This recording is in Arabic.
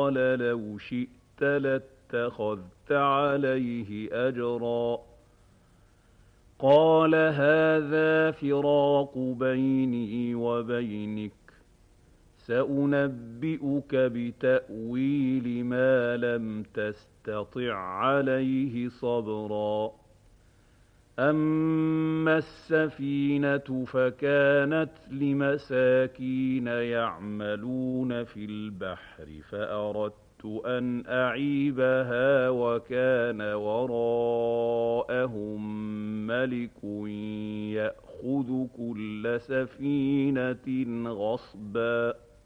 قَالَ لَوْ شِئْتَ لَاتَّخَذْتَ عَلَيْهِ أَجْرًا قَالَ هَٰذَا فِرَاقُ بَيْنِي وَبَيْنِكَ ۚ سَأُنَبِّئُكَ بِتَأْوِيلِ مَا لَمْ تَسْتَطِع عَّلَيْهِ صَبْرًا أَمَّا السَّفِينَةُ فَكَانَتْ لِمَسَاكِينَ يَعْمَلُونَ فِي الْبَحْرِ فَأَرَدتُّ أَنْ أَعِيبَهَا وَكَانَ وَرَاءَهُم مَّلِكٌ يَأْخُذُ كُلَّ سَفِينَةٍ غَصْبًا